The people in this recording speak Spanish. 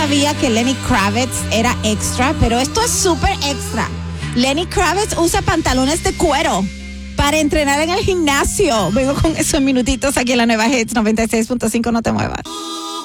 sabía que Lenny Kravitz era extra, pero esto es súper extra. Lenny Kravitz usa pantalones de cuero para entrenar en el gimnasio. Vengo con eso en minutitos aquí en la Nueva Hits 96.5, no te muevas.